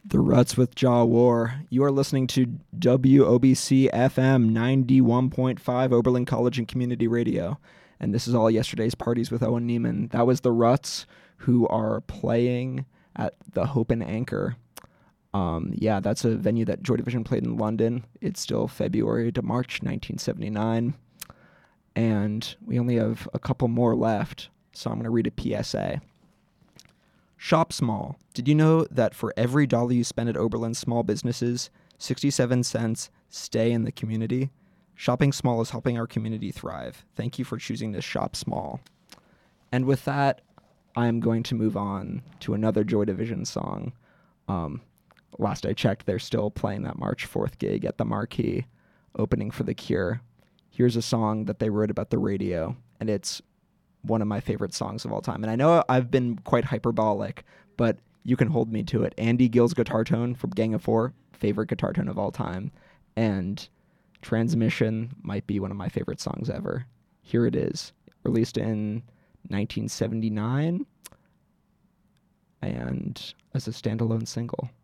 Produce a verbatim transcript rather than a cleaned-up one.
The Ruts with Jaw War. You are listening to W O B C F M ninety-one point five Oberlin College and Community Radio. And this is all yesterday's parties with Owen Neiman. That was the Ruts, who are playing at the Hope and Anchor. Um, yeah, that's a venue that Joy Division played in London. It's still February to March nineteen seventy-nine. And we only have a couple more left, so I'm going to read a P S A. Shop small. Did you know that for every dollar you spend at Oberlin small businesses, sixty-seven cents stay in the community? Shopping small is helping our community thrive. Thank you for choosing to shop small. And with that, I'm going to move on to another Joy Division song. Um, last I checked, they're still playing that March fourth gig at the Marquee, opening for The Cure. Here's a song that they wrote about the radio, and it's one of my favorite songs of all time. And I know I've been quite hyperbolic, but you can hold me to it. Andy Gill's guitar tone from Gang of Four, favorite guitar tone of all time. And Transmission might be one of my favorite songs ever. Here it is, released in nineteen seventy-nine and as a standalone single.